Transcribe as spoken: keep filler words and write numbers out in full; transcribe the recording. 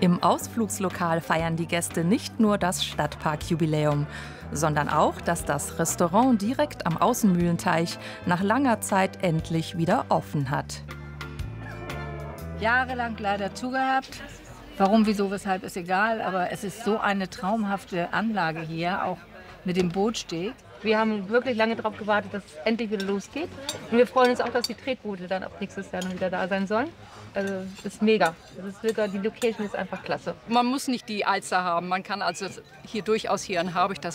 Im Ausflugslokal feiern die Gäste nicht nur das Stadtparkjubiläum, sondern auch, dass das Restaurant direkt am Außenmühlenteich nach langer Zeit endlich wieder offen hat. Jahrelang leider zugehabt. Warum, wieso, weshalb ist egal, aber es ist so eine traumhafte Anlage hier, auch mit dem Bootsteg. Wir haben wirklich lange darauf gewartet, dass es endlich wieder losgeht. Und wir freuen uns auch, dass die Tretboote dann ab nächstes Jahr dann wieder da sein sollen. Also das ist mega. Das ist wirklich, die Location ist einfach klasse. Man muss nicht die Alster haben. Man kann also hier durchaus hier in Habicht das